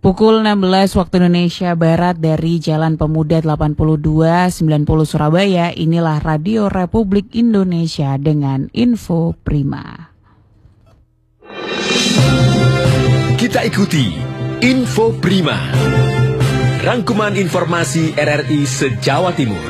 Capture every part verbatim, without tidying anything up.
Pukul enam belas waktu Indonesia Barat dari Jalan Pemuda delapan puluh dua sembilan puluh Surabaya, inilah Radio Republik Indonesia dengan Info Prima. Kita ikuti Info Prima, rangkuman informasi R R I se-Jawa Timur.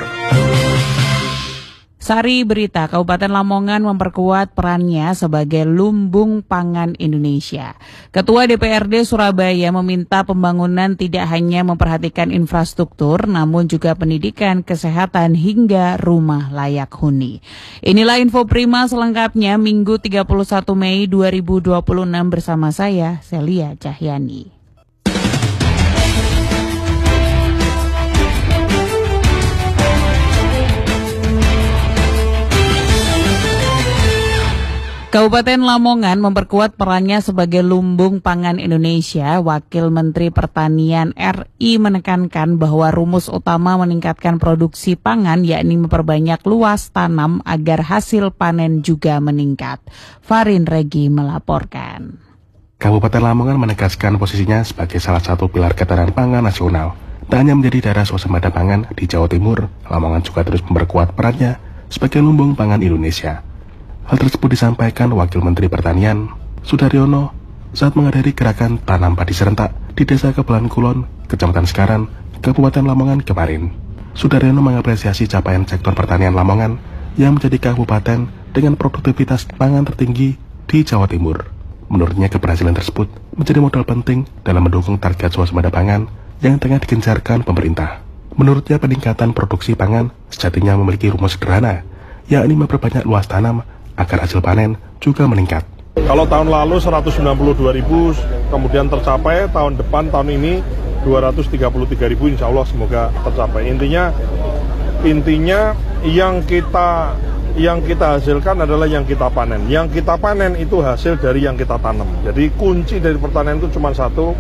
Sari berita, Kabupaten Lamongan memperkuat perannya sebagai lumbung pangan Indonesia. Ketua D P R D Surabaya meminta pembangunan tidak hanya memperhatikan infrastruktur, namun juga pendidikan, kesehatan, hingga rumah layak huni. Inilah Info Prima selengkapnya Minggu tiga puluh satu Mei dua ribu dua puluh enam bersama saya, Celia Cahyani. Kabupaten Lamongan memperkuat perannya sebagai lumbung pangan Indonesia. Wakil Menteri Pertanian R I menekankan bahwa rumus utama meningkatkan produksi pangan yakni memperbanyak luas tanam agar hasil panen juga meningkat. Farin Regi melaporkan. Kabupaten Lamongan menegaskan posisinya sebagai salah satu pilar ketahanan pangan nasional. Tak hanya menjadi daerah swasembada pangan di Jawa Timur, Lamongan juga terus memperkuat perannya sebagai lumbung pangan Indonesia. Hal tersebut disampaikan Wakil Menteri Pertanian Sudaryono saat menghadiri gerakan tanam padi serentak di Desa Kebelan Kulon, Kecamatan Sekaran, Kabupaten Lamongan kemarin. Sudaryono mengapresiasi capaian sektor pertanian Lamongan yang menjadi kabupaten dengan produktivitas pangan tertinggi di Jawa Timur. Menurutnya keberhasilan tersebut menjadi modal penting dalam mendukung target swasembada pangan yang tengah digencarkan pemerintah. Menurutnya peningkatan produksi pangan sejatinya memiliki rumus sederhana, yakni memperbanyak luas tanam agar hasil panen juga meningkat. Kalau tahun lalu seratus sembilan puluh dua ribu, kemudian tercapai, tahun depan, tahun ini dua ratus tiga puluh tiga ribu, insya Allah semoga tercapai. Intinya, intinya yang kita yang kita hasilkan adalah yang kita panen. Yang kita panen itu hasil dari yang kita tanam. Jadi kunci dari pertanian itu cuma satu,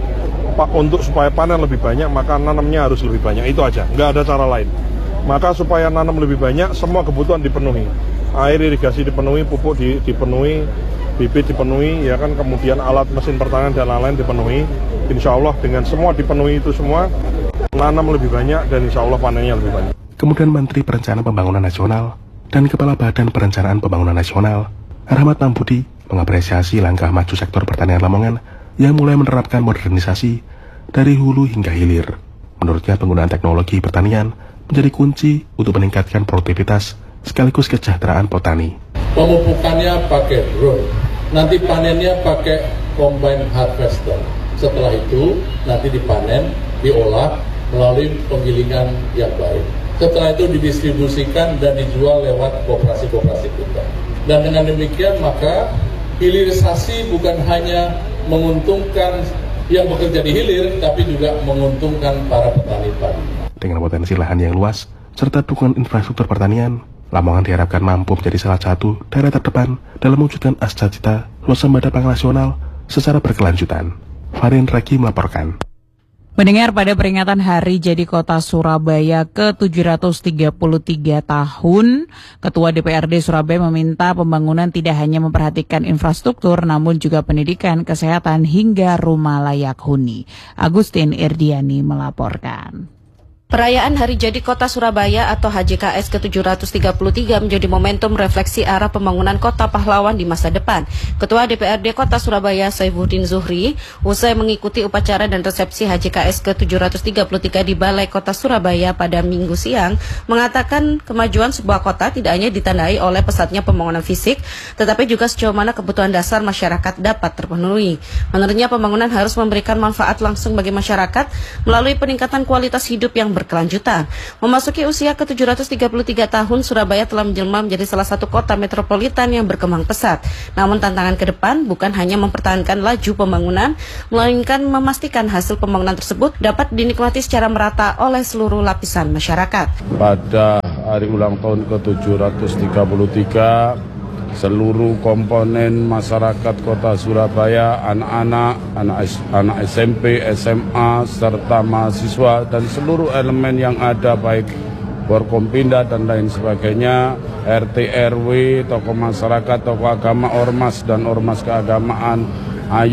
Pak, untuk supaya panen lebih banyak, maka nanamnya harus lebih banyak. Itu aja, nggak ada cara lain. Maka supaya nanam lebih banyak, semua kebutuhan dipenuhi. Air irigasi dipenuhi, pupuk dipenuhi, bibit dipenuhi, ya kan, kemudian alat mesin pertanian dan lain-lain dipenuhi. Insya Allah dengan semua dipenuhi itu semua, nanam lebih banyak dan insya Allah panennya lebih banyak. Kemudian Menteri Perencanaan Pembangunan Nasional dan Kepala Badan Perencanaan Pembangunan Nasional, Rahmat Tambudi, mengapresiasi langkah maju sektor pertanian Lamongan yang mulai menerapkan modernisasi dari hulu hingga hilir. Menurutnya penggunaan teknologi pertanian menjadi kunci untuk meningkatkan produktivitas sekaligus kesejahteraan petani. Pemupukannya pakai drone, nanti panennya pakai combine harvester. Setelah itu nanti dipanen, diolah melalui penggilingan yang baik. Setelah itu didistribusikan dan dijual lewat koperasi-koperasi kita. Dan dengan demikian maka hilirisasi bukan hanya menguntungkan yang bekerja di hilir, tapi juga menguntungkan para petani padi. Dengan potensi lahan yang luas serta dukungan infrastruktur pertanian, Lamongan diharapkan mampu menjadi salah satu daerah terdepan dalam mewujudkan cita-cita swasembada pangan nasional secara berkelanjutan. Farin Regi melaporkan. Mendengar pada peringatan Hari Jadi Kota Surabaya ke tujuh ratus tiga puluh tiga tahun, Ketua D P R D Surabaya meminta pembangunan tidak hanya memperhatikan infrastruktur, namun juga pendidikan, kesehatan, hingga rumah layak huni. Agustin Irdiani melaporkan. Perayaan Hari Jadi Kota Surabaya atau H J K S ke tujuh ratus tiga puluh tiga menjadi momentum refleksi arah pembangunan kota pahlawan di masa depan. Ketua D P R D Kota Surabaya Saifuddin Zuhri usai mengikuti upacara dan resepsi H J K S ke tujuh ratus tiga puluh tiga di Balai Kota Surabaya pada Minggu siang mengatakan kemajuan sebuah kota tidak hanya ditandai oleh pesatnya pembangunan fisik, tetapi juga sejauh mana kebutuhan dasar masyarakat dapat terpenuhi. Menurutnya pembangunan harus memberikan manfaat langsung bagi masyarakat melalui peningkatan kualitas hidup yang berkelanjutan. Memasuki usia ke tujuh ratus tiga puluh tiga tahun, Surabaya telah menjelma menjadi salah satu kota metropolitan yang berkembang pesat. Namun tantangan ke depan bukan hanya mempertahankan laju pembangunan, melainkan memastikan hasil pembangunan tersebut dapat dinikmati secara merata oleh seluruh lapisan masyarakat. Pada hari ulang tahun ke tujuh ratus tiga puluh tiga, seluruh komponen masyarakat kota Surabaya, anak-anak, anak, anak S M P, S M A, serta mahasiswa dan seluruh elemen yang ada baik Forkompinda dan lain sebagainya, R T R W, tokoh masyarakat, tokoh agama, ormas dan ormas keagamaan, ayo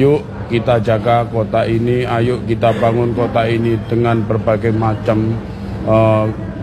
kita jaga kota ini, ayo kita bangun kota ini dengan berbagai macam uh,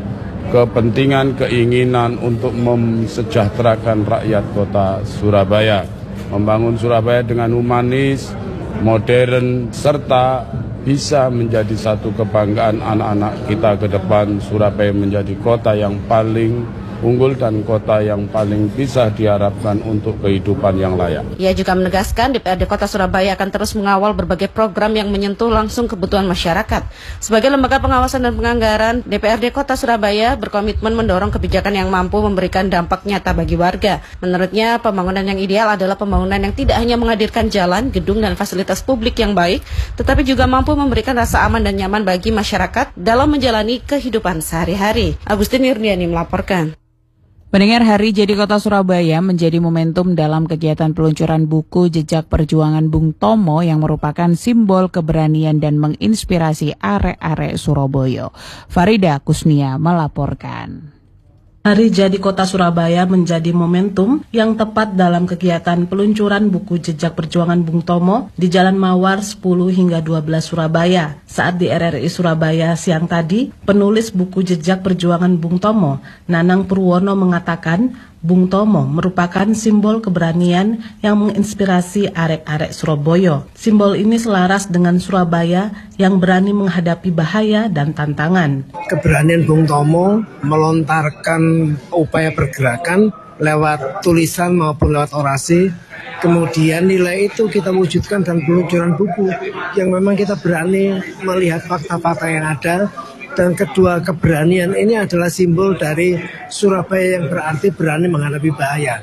kepentingan, keinginan untuk mensejahterakan rakyat kota Surabaya. Membangun Surabaya dengan humanis, modern, serta bisa menjadi satu kebanggaan anak-anak kita ke depan. Surabaya menjadi kota yang paling unggul dan kota yang paling bisa diharapkan untuk kehidupan yang layak. Ia juga menegaskan D P R D Kota Surabaya akan terus mengawal berbagai program yang menyentuh langsung kebutuhan masyarakat. Sebagai lembaga pengawasan dan penganggaran, D P R D Kota Surabaya berkomitmen mendorong kebijakan yang mampu memberikan dampak nyata bagi warga. Menurutnya, pembangunan yang ideal adalah pembangunan yang tidak hanya menghadirkan jalan, gedung, dan fasilitas publik yang baik, tetapi juga mampu memberikan rasa aman dan nyaman bagi masyarakat dalam menjalani kehidupan sehari-hari. Agustin Yurdiani melaporkan. Pendengar, Hari Jadi Kota Surabaya menjadi momentum dalam kegiatan peluncuran buku Jejak Perjuangan Bung Tomo yang merupakan simbol keberanian dan menginspirasi arek-arek Surabaya. Farida Kusnia melaporkan. Hari Jadi Kota Surabaya menjadi momentum yang tepat dalam kegiatan peluncuran buku Jejak Perjuangan Bung Tomo di Jalan Mawar sepuluh hingga dua belas Surabaya. Saat di R R I Surabaya siang tadi, penulis buku Jejak Perjuangan Bung Tomo, Nanang Purwono, mengatakan Bung Tomo merupakan simbol keberanian yang menginspirasi arek-arek Surabaya. Simbol ini selaras dengan Surabaya yang berani menghadapi bahaya dan tantangan. Keberanian Bung Tomo melontarkan upaya pergerakan lewat tulisan maupun lewat orasi. Kemudian nilai itu kita wujudkan dalam peluncuran buku yang memang kita berani melihat fakta-fakta yang ada. Dan kedua, keberanian ini adalah simbol dari Surabaya yang berarti berani menghadapi bahaya.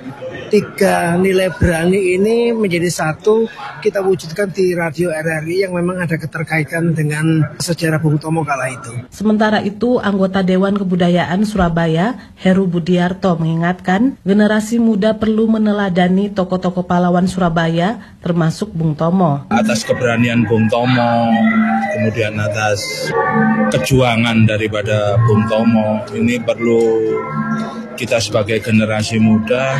Tiga nilai berani ini menjadi satu, kita wujudkan di radio R R I yang memang ada keterkaitan dengan sejarah Bung Tomo kala itu. Sementara itu, anggota Dewan Kebudayaan Surabaya, Heru Budiarto, mengingatkan generasi muda perlu meneladani tokoh-tokoh pahlawan Surabaya, termasuk Bung Tomo. Atas keberanian Bung Tomo, kemudian atas kejuangan daripada Bung Tomo, ini perlu kita sebagai generasi muda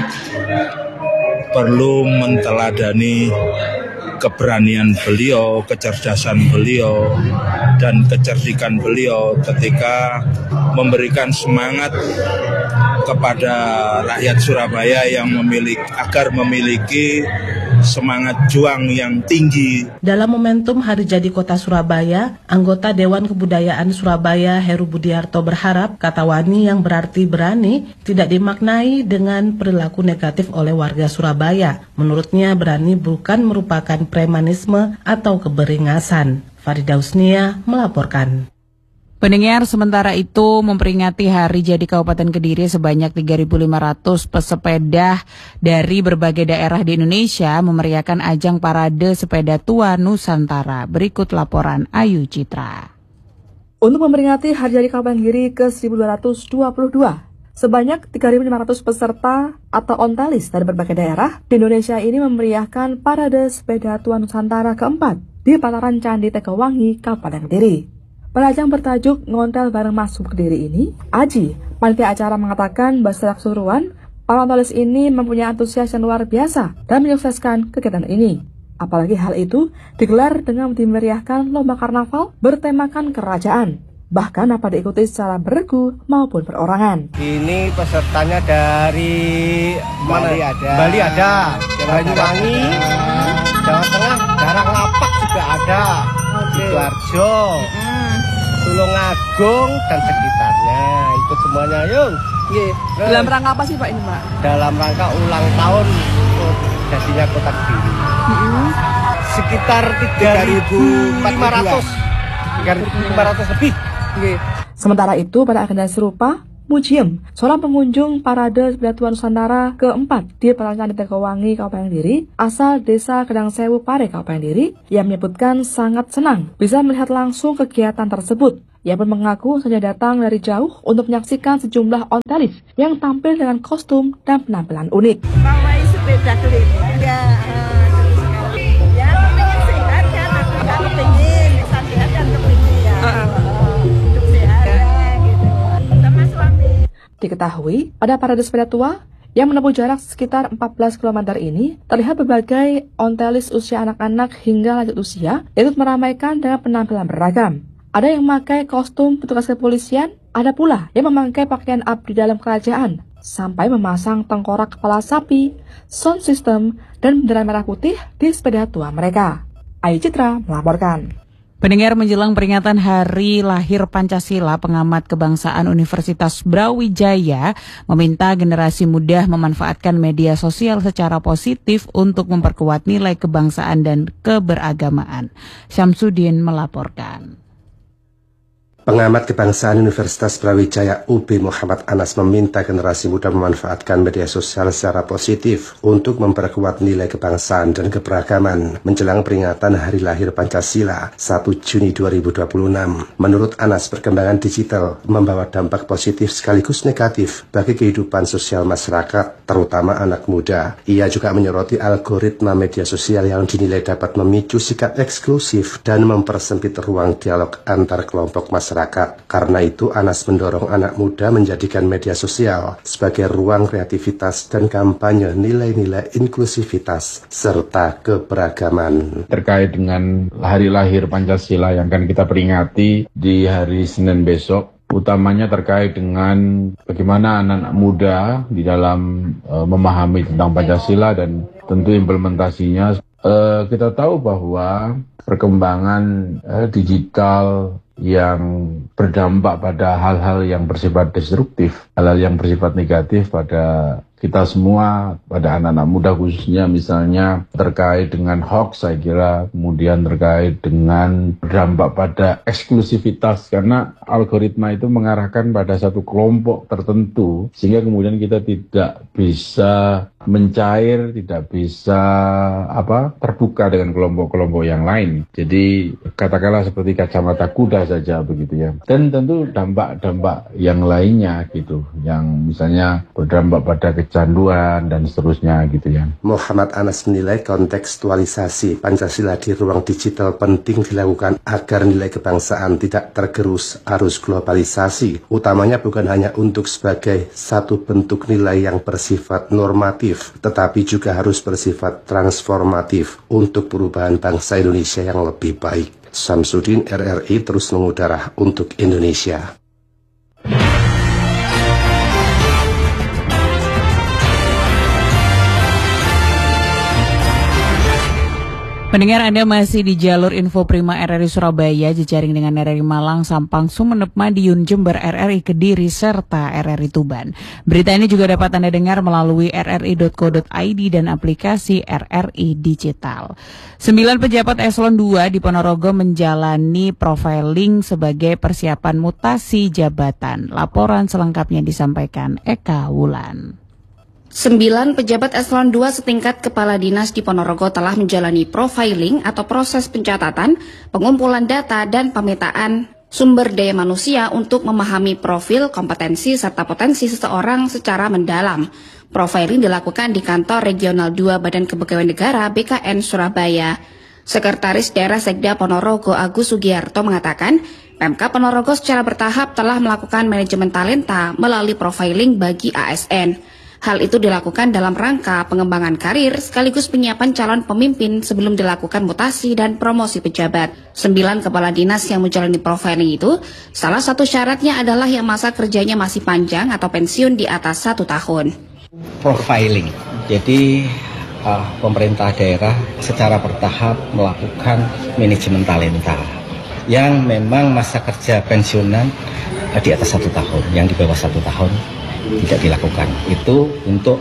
perlu menteladani keberanian beliau, kecerdasan beliau, dan kecerdikan beliau ketika memberikan semangat kepada rakyat Surabaya yang memiliki agar memiliki semangat juang yang tinggi. Dalam momentum Hari Jadi Kota Surabaya, anggota Dewan Kebudayaan Surabaya Heru Budiarto berharap kata wani yang berarti berani tidak dimaknai dengan perilaku negatif oleh warga Surabaya. Menurutnya berani bukan merupakan premanisme atau keberingasan. Farida Usnia melaporkan. Pendengar, sementara itu memperingati Hari Jadi Kabupaten Kediri sebanyak tiga ribu lima ratus pesepeda dari berbagai daerah di Indonesia memeriahkan ajang Parade Sepeda Tua Nusantara. Berikut laporan Ayu Citra. Untuk memperingati Hari Jadi Kabupaten Kediri ke seribu dua ratus dua puluh dua, sebanyak tiga ribu lima ratus peserta atau ontelis dari berbagai daerah di Indonesia ini memeriahkan Parade Sepeda Tua Nusantara keempat di Pataran Candi Tegawangi, Kabupaten Kediri. Pada ajang bertajuk Ngontel Bareng Masuk Kediri ini, Aji, panitia acara, mengatakan bahwa secara keseluruhan, para ontelis ini mempunyai antusias yang luar biasa dan menyukseskan kegiatan ini. Apalagi hal itu digelar dengan dimeriahkan lomba karnaval bertemakan kerajaan. Bahkan dapat diikuti secara beregu maupun perorangan. Ini pesertanya dari mana? Bali ada, Bali ada, Banyuwangi, Jawa Tengah, Darang Lapak juga ada, Sidoarjo, Tulungagung dan sekitarnya, ikut semuanya, yuk. Dalam rangka apa sih Pak ini Pak? Dalam rangka ulang tahun jadinya Kota Kediri. Mm-hmm. Sekitar tiga ribu lima ratus, tiga ribu lima ratus lebih. Okay. Sementara itu, pada agenda serupa, Mujiam, seorang pengunjung Parade Sepeda Tua Nusantara keempat di Pataran Candi Tegawangi, Kabupaten Kediri, asal Desa Kedangsewu Pare, Kabupaten Kediri, yang menyebutkan sangat senang bisa melihat langsung kegiatan tersebut. Ia pun mengaku sengaja datang dari jauh untuk menyaksikan sejumlah ontelis yang tampil dengan kostum dan penampilan unik. Pawai sepeda keliling, ya, uh, ya, pengen sehat kan, aku kan pengen, sehat dan kepingin ya. Diketahui, pada Parade Sepeda Tua, yang menempuh jarak sekitar empat belas kilometer ini, terlihat berbagai ontelis usia anak-anak hingga lanjut usia ikut meramaikan dengan penampilan beragam. Ada yang memakai kostum petugas kepolisian, ada pula yang memakai pakaian abdi dalam kerajaan, sampai memasang tengkorak kepala sapi, sound system, dan bendera merah putih di sepeda tua mereka. Ayu Citra melaporkan. Pendengar, menjelang peringatan Hari Lahir Pancasila, pengamat kebangsaan Universitas Brawijaya meminta generasi muda memanfaatkan media sosial secara positif untuk memperkuat nilai kebangsaan dan keberagamaan. Syamsuddin melaporkan. Pengamat kebangsaan Universitas Brawijaya U B Muhammad Anas meminta generasi muda memanfaatkan media sosial secara positif untuk memperkuat nilai kebangsaan dan keberagaman menjelang peringatan Hari Lahir Pancasila satu Juni dua ribu dua puluh enam. Menurut Anas, perkembangan digital membawa dampak positif sekaligus negatif bagi kehidupan sosial masyarakat, terutama anak muda. Ia juga menyoroti algoritma media sosial yang dinilai dapat memicu sikap eksklusif dan mempersempit ruang dialog antar kelompok masyarakat. Masyarakat. Karena itu, Anas mendorong anak muda menjadikan media sosial sebagai ruang kreativitas dan kampanye nilai-nilai inklusivitas serta keberagaman. Terkait dengan Hari Lahir Pancasila yang akan kita peringati di hari Senin besok, utamanya terkait dengan bagaimana anak-anak muda di dalam uh, memahami tentang Pancasila dan tentu implementasinya. Uh, kita tahu bahwa perkembangan uh, digital yang berdampak pada hal-hal yang bersifat destruktif, hal-hal yang bersifat negatif pada kita semua, pada anak-anak muda khususnya, misalnya terkait dengan hoax, saya kira, kemudian terkait dengan berdampak pada eksklusivitas, karena algoritma itu mengarahkan pada satu kelompok tertentu, sehingga kemudian kita tidak bisa mencair, tidak bisa apa terbuka dengan kelompok-kelompok yang lain. Jadi katakanlah seperti kacamata kuda saja begitu ya. Dan tentu dampak-dampak yang lainnya gitu, yang misalnya berdampak pada kecanduan dan seterusnya gitu ya. Muhammad Anas menilai kontekstualisasi Pancasila di ruang digital penting dilakukan agar nilai kebangsaan tidak tergerus arus globalisasi, utamanya bukan hanya untuk sebagai satu bentuk nilai yang bersifat normatif, tetapi juga harus bersifat transformatif untuk perubahan bangsa Indonesia yang lebih baik. Syamsuddin, R R I terus mengudara untuk Indonesia. Pendengar, Anda masih di jalur Info Prima R R I Surabaya, jejaring dengan R R I Malang, Sampang, Sumeneb, Madiun, Jember, R R I Kediri, serta R R I Tuban. Berita ini juga dapat Anda dengar melalui r r i dot co dot i d dan aplikasi R R I Digital. Sembilan pejabat eselon dua di Ponorogo menjalani profiling sebagai persiapan mutasi jabatan. Laporan selengkapnya disampaikan Eka Wulan. Sembilan pejabat eselon dua setingkat kepala dinas di Ponorogo telah menjalani profiling atau proses pencatatan, pengumpulan data, dan pemetaan sumber daya manusia untuk memahami profil, kompetensi, serta potensi seseorang secara mendalam. Profiling dilakukan di kantor Regional dua Badan Kepegawaian Negara B K N Surabaya. Sekretaris Daerah Sekda Ponorogo Agus Sugiarto mengatakan, Pemkab Ponorogo secara bertahap telah melakukan manajemen talenta melalui profiling bagi A S N. Hal itu dilakukan dalam rangka pengembangan karir sekaligus penyiapan calon pemimpin sebelum dilakukan mutasi dan promosi pejabat. Sembilan kepala dinas yang menjalani profiling itu, salah satu syaratnya adalah yang masa kerjanya masih panjang atau pensiun di atas satu tahun. Profiling, jadi uh, pemerintah daerah secara bertahap melakukan manajemen talenta yang memang masa kerja pensiunan uh, di atas satu tahun, yang di bawah satu tahun tidak dilakukan. Itu untuk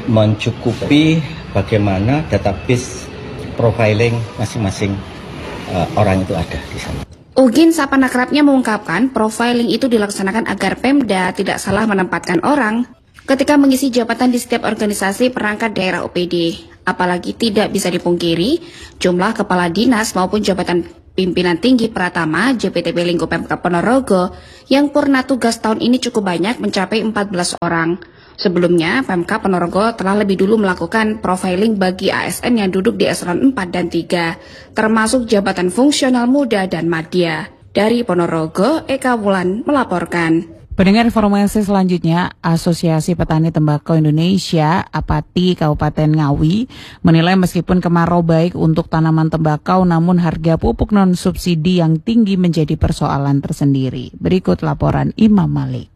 mencukupi bagaimana database profiling masing-masing uh, orang itu ada di sana. Ugin Sapan akrabnya mengungkapkan profiling itu dilaksanakan agar Pemda tidak salah menempatkan orang ketika mengisi jabatan di setiap organisasi perangkat daerah O P D. Apalagi tidak bisa dipungkiri, jumlah kepala dinas maupun jabatan pimpinan tinggi Pratama J P T B Lingkup Pemkab Ponorogo yang purna tugas tahun ini cukup banyak, mencapai empat belas orang. Sebelumnya, Pemkab Ponorogo telah lebih dulu melakukan profiling bagi A S N yang duduk di eselon empat dan tiga, termasuk jabatan fungsional muda dan madya. Dari Ponorogo, Eka Wulan melaporkan. Pendengar informasi selanjutnya, Asosiasi Petani Tembakau Indonesia Apati Kabupaten Ngawi menilai meskipun kemarau baik untuk tanaman tembakau, namun harga pupuk non-subsidi yang tinggi menjadi persoalan tersendiri. Berikut laporan Imam Malik.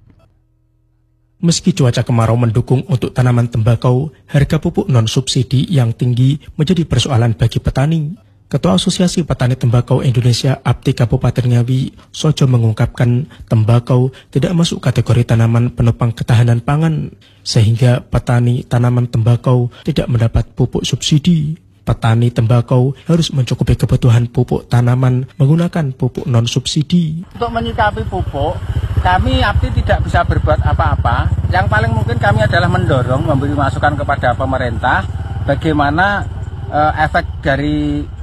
Meski cuaca kemarau mendukung untuk tanaman tembakau, harga pupuk non-subsidi yang tinggi menjadi persoalan bagi petani. Ketua Asosiasi Petani Tembakau Indonesia Apti Kabupaten Ngawi, Sojo, mengungkapkan tembakau tidak masuk kategori tanaman penopang ketahanan pangan, sehingga petani tanaman tembakau tidak mendapat pupuk subsidi. Petani tembakau harus mencukupi kebutuhan pupuk tanaman menggunakan pupuk non-subsidi. Untuk menyikapi pupuk, kami Apti tidak bisa berbuat apa-apa. Yang paling mungkin kami adalah mendorong, memberi masukan kepada pemerintah, bagaimana uh, efek dari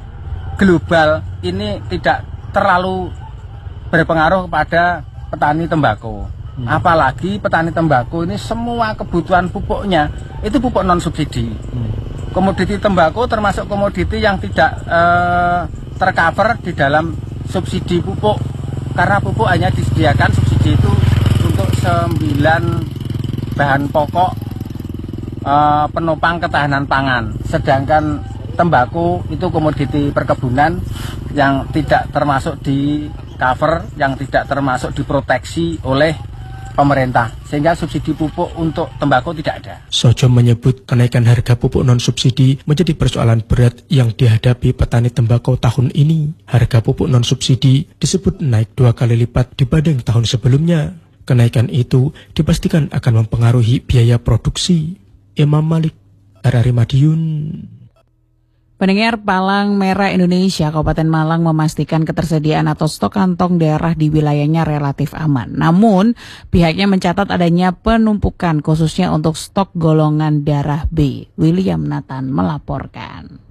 global ini tidak terlalu berpengaruh kepada petani tembakau. Hmm. Apalagi petani tembakau ini semua kebutuhan pupuknya itu pupuk non subsidi. Hmm. Komoditi tembakau termasuk komoditi yang tidak eh, tercover di dalam subsidi pupuk, karena pupuk hanya disediakan subsidi itu untuk sembilan bahan pokok eh, penopang ketahanan pangan, sedangkan tembakau itu komoditi perkebunan yang tidak termasuk di cover, yang tidak termasuk diproteksi oleh pemerintah, sehingga subsidi pupuk untuk tembakau tidak ada. Sojo menyebut kenaikan harga pupuk non-subsidi menjadi persoalan berat yang dihadapi petani tembakau tahun ini. Harga pupuk non-subsidi disebut naik dua kali lipat dibanding tahun sebelumnya. Kenaikan itu dipastikan akan mempengaruhi biaya produksi. Imam Malik, R R I Madiun. Pendengar, Palang Merah Indonesia Kabupaten Malang memastikan ketersediaan atau stok kantong darah di wilayahnya relatif aman. Namun, pihaknya mencatat adanya penumpukan khususnya untuk stok golongan darah B. William Nathan melaporkan.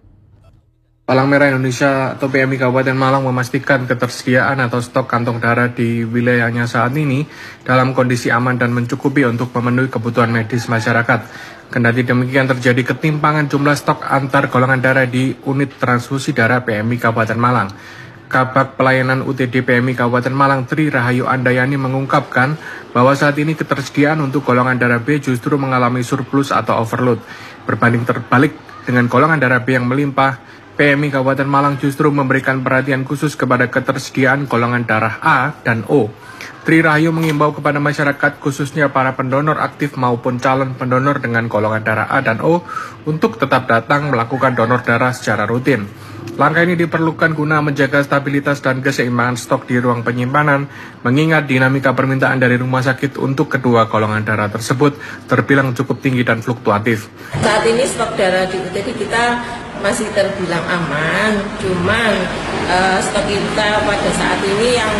Palang Merah Indonesia atau P M I Kabupaten Malang memastikan ketersediaan atau stok kantong darah di wilayahnya saat ini dalam kondisi aman dan mencukupi untuk memenuhi kebutuhan medis masyarakat. Kendati demikian, terjadi ketimpangan jumlah stok antar golongan darah di unit transfusi darah P M I Kabupaten Malang. Kabag Pelayanan U T D P M I Kabupaten Malang Tri Rahayu Andayani mengungkapkan bahwa saat ini ketersediaan untuk golongan darah B justru mengalami surplus atau overload. Berbanding terbalik dengan golongan darah B yang melimpah, P M I Kabupaten Malang justru memberikan perhatian khusus kepada ketersediaan golongan darah A dan O. Tri Rahayu mengimbau kepada masyarakat khususnya para pendonor aktif maupun calon pendonor dengan golongan darah A dan O untuk tetap datang melakukan donor darah secara rutin. Langkah ini diperlukan guna menjaga stabilitas dan keseimbangan stok di ruang penyimpanan, mengingat dinamika permintaan dari rumah sakit untuk kedua golongan darah tersebut terbilang cukup tinggi dan fluktuatif. Saat ini stok darah di U T D kita masih terbilang aman, cuman uh, stok kita pada saat ini yang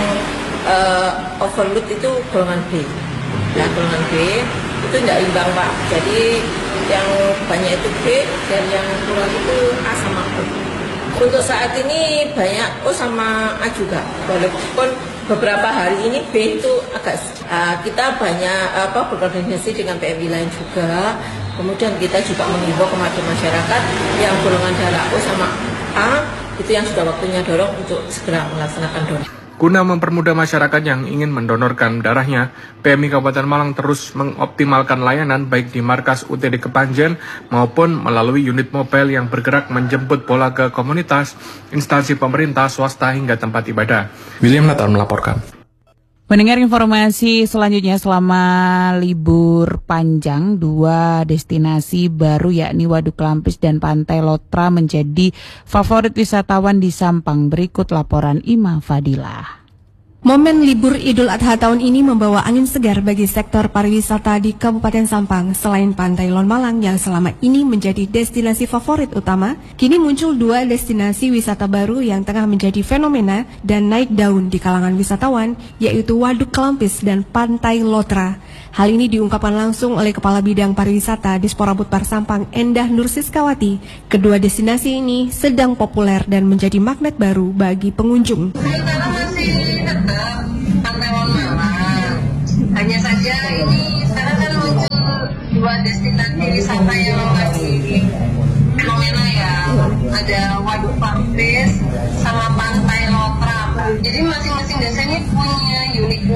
uh, overload itu golongan B. Nah, golongan B itu tidak imbang, Pak. Jadi yang banyak itu B dan yang kurang itu A sama O. Untuk saat ini banyak O sama A juga, walaupun beberapa hari ini B itu agak uh, kita banyak apa berkoordinasi dengan P M I lain juga. Kemudian kita juga mengimbau kepada masyarakat yang golongan darah O sama A itu yang sudah waktunya dorong untuk segera melaksanakan donor. Guna mempermudah masyarakat yang ingin mendonorkan darahnya, P M I Kabupaten Malang terus mengoptimalkan layanan baik di markas U T D Kepanjen maupun melalui unit mobile yang bergerak menjemput bola ke komunitas, instansi pemerintah, swasta hingga tempat ibadah. William Nathan melaporkan. Mendengar informasi selanjutnya, selama libur panjang, dua destinasi baru yakni Waduk Klampis dan Pantai Lotra menjadi favorit wisatawan di Sampang. Berikut laporan Ima Fadilah. Momen libur Idul Adha tahun ini membawa angin segar bagi sektor pariwisata di Kabupaten Sampang. Selain Pantai Lon Malang yang selama ini menjadi destinasi favorit utama, kini muncul dua destinasi wisata baru yang tengah menjadi fenomena dan naik daun di kalangan wisatawan, yaitu Waduk Klampis dan Pantai Lotra. Hal ini diungkapkan langsung oleh Kepala Bidang Pariwisata Disporabud Par Sampang, Endah Nursiskawati. Kedua destinasi ini sedang populer dan menjadi magnet baru bagi pengunjung. Pantai Lon Malang. Hanya saja ini sekarang kan muncul dua destinasi wisata yang lagi fenomena ya. Ada Waduk Klampis sama Pantai Lotra. Jadi masing-masing desa ini punya uniqueness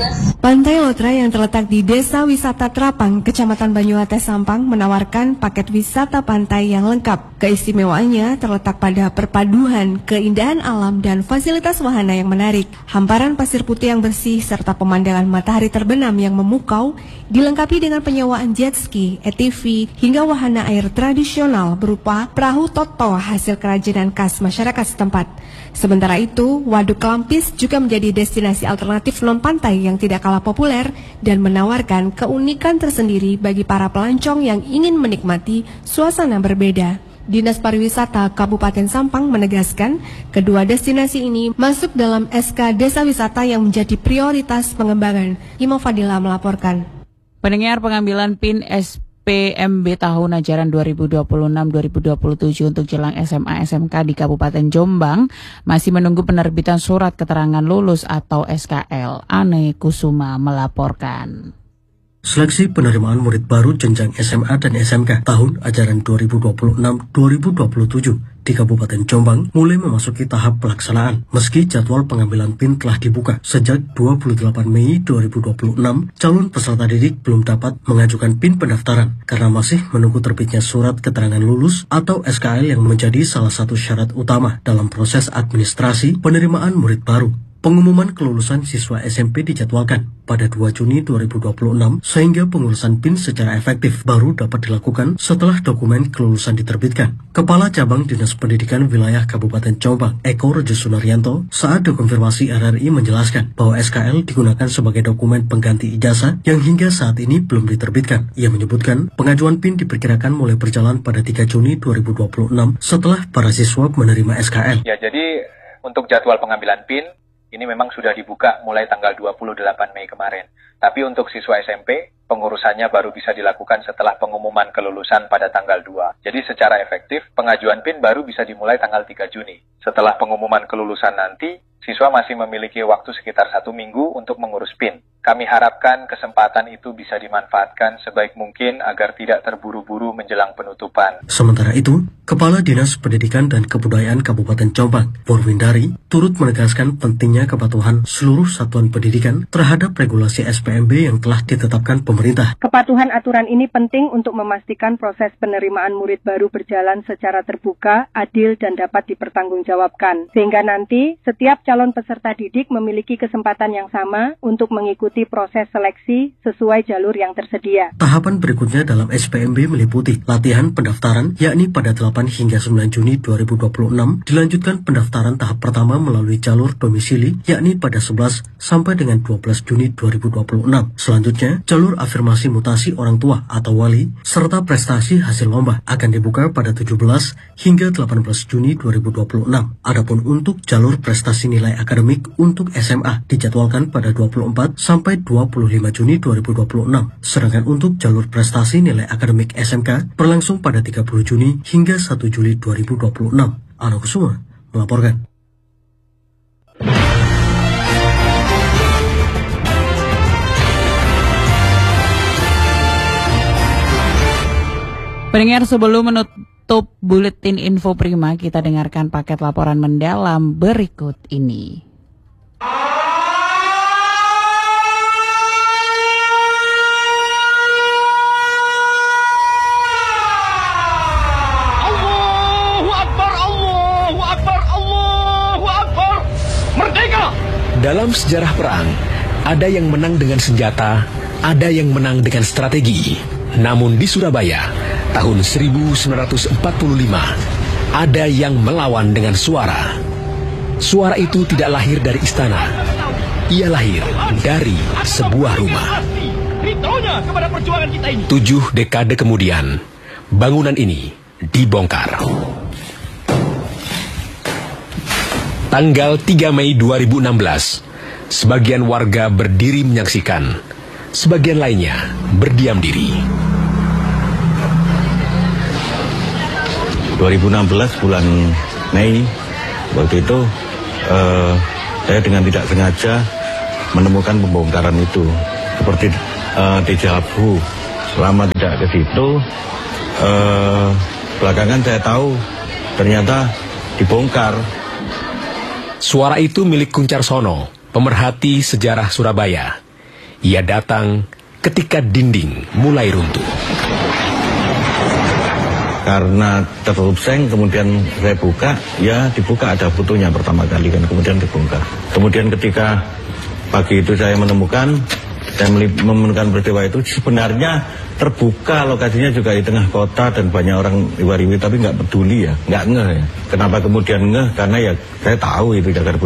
Pantai Lotra yang terletak di Desa Wisata Trapang, Kecamatan Banyuates, Sampang menawarkan paket wisata pantai yang lengkap. Keistimewaannya terletak pada perpaduan keindahan alam dan fasilitas wahana yang menarik. Hamparan pasir putih yang bersih serta pemandangan matahari terbenam yang memukau dilengkapi dengan penyewaan jet ski, A T V, hingga wahana air tradisional berupa perahu toto hasil kerajinan khas masyarakat setempat. Sementara itu, Waduk Kelampis juga menjadi destinasi alternatif non-pantai yang tidak kalah populer dan menawarkan keunikan tersendiri bagi para pelancong yang ingin menikmati suasana berbeda. Dinas Pariwisata Kabupaten Sampang menegaskan kedua destinasi ini masuk dalam S K Desa Wisata yang menjadi prioritas pengembangan. Imam Fadila melaporkan. Pendengar, pengambilan PIN S P M B tahun ajaran dua ribu dua puluh enam dua ribu dua puluh tujuh untuk jelang S M A S M K di Kabupaten Jombang masih menunggu penerbitan surat keterangan lulus atau S K L. Ane Kusuma melaporkan. Seleksi penerimaan murid baru jenjang S M A dan S M K tahun ajaran dua ribu dua puluh enam dua ribu dua puluh tujuh di Kabupaten Jombang mulai memasuki tahap pelaksanaan. Meski jadwal pengambilan PIN telah dibuka sejak dua puluh delapan Mei dua ribu dua puluh enam, calon peserta didik belum dapat mengajukan PIN pendaftaran karena masih menunggu terbitnya surat keterangan lulus atau S K L yang menjadi salah satu syarat utama dalam proses administrasi penerimaan murid baru. Pengumuman kelulusan siswa S M P dijadwalkan pada dua Juni dua ribu dua puluh enam sehingga pengurusan PIN secara efektif baru dapat dilakukan setelah dokumen kelulusan diterbitkan. Kepala Cabang Dinas Pendidikan Wilayah Kabupaten Jombang, Eko Rejo Sunaryanto, saat dikonfirmasi R R I menjelaskan bahwa S K L digunakan sebagai dokumen pengganti ijazah yang hingga saat ini belum diterbitkan. Ia menyebutkan pengajuan PIN diperkirakan mulai berjalan pada tiga Juni dua ribu dua puluh enam setelah para siswa menerima S K L. Ya, jadi untuk jadwal pengambilan PIN ini memang sudah dibuka mulai tanggal dua puluh delapan Mei kemarin. Tapi untuk siswa S M P, pengurusannya baru bisa dilakukan setelah pengumuman kelulusan pada tanggal dua. Jadi secara efektif, pengajuan PIN baru bisa dimulai tanggal tiga Juni. Setelah pengumuman kelulusan nanti, siswa masih memiliki waktu sekitar satu minggu untuk mengurus PIN. Kami harapkan kesempatan itu bisa dimanfaatkan sebaik mungkin agar tidak terburu-buru menjelang penutupan. Sementara itu, Kepala Dinas Pendidikan dan Kebudayaan Kabupaten Jombang, Purwindari, turut menegaskan pentingnya kepatuhan seluruh satuan pendidikan terhadap regulasi S P M B yang telah ditetapkan pemerintah. Kepatuhan aturan ini penting untuk memastikan proses penerimaan murid baru berjalan secara terbuka, adil, dan dapat dipertanggungjawabkan. Sehingga nanti, setiap calon peserta didik memiliki kesempatan yang sama untuk mengikuti proses seleksi sesuai jalur yang tersedia. Tahapan berikutnya dalam S P M B meliputi latihan pendaftaran, yakni pada delapan hingga sembilan Juni dua ribu dua puluh enam, dilanjutkan pendaftaran tahap pertama melalui jalur domisili, yakni pada sebelas sampai dengan dua belas Juni dua ribu dua puluh enam. Selanjutnya, jalur afirmasi mutasi orang tua atau wali, serta prestasi hasil lomba akan dibuka pada tujuh belas hingga delapan belas Juni dua ribu dua puluh enam. Adapun untuk jalur prestasi nilai akademik untuk S M A dijadwalkan pada dua puluh empat sampai dua puluh lima Juni dua ribu dua puluh enam. Sedangkan untuk jalur prestasi nilai akademik S M K berlangsung pada tiga puluh Juni hingga satu Juli dua ribu dua puluh enam. Ana Kusuma melaporkan. Pendengar, sebelum menutup buletin info prima, kita dengarkan paket laporan mendalam berikut ini. Allahu Akbar, Allahu Akbar, Allahu Akbar. Merdeka! Dalam sejarah perang, ada yang menang dengan senjata, ada yang menang dengan strategi. Namun di Surabaya, tahun seribu sembilan ratus empat puluh lima, ada yang melawan dengan suara. Suara itu tidak lahir dari istana. Ia lahir dari sebuah rumah. Tujuh dekade kemudian, bangunan ini dibongkar. Tanggal tiga Mei dua ribu enam belas, sebagian warga berdiri menyaksikan, sebagian lainnya berdiam diri. dua ribu enam belas bulan Mei, waktu itu uh, saya dengan tidak sengaja menemukan pembongkaran itu. Seperti uh, dejavu, selama tidak ke situ, uh, belakangan saya tahu ternyata dibongkar. Suara itu milik Kuncarsono, pemerhati sejarah Surabaya. Ia datang ketika dinding mulai runtuh. Karena tertutup seng, kemudian saya buka, ya dibuka ada fotonya pertama kali kan, kemudian dibongkar. Kemudian ketika pagi itu saya menemukan, saya menemukan peristiwa itu sebenarnya terbuka, lokasinya juga di tengah kota dan banyak orang riwi-riwi, tapi nggak peduli ya, nggak ngeh ya. Kenapa kemudian ngeh? Karena ya saya tahu itu Jakarta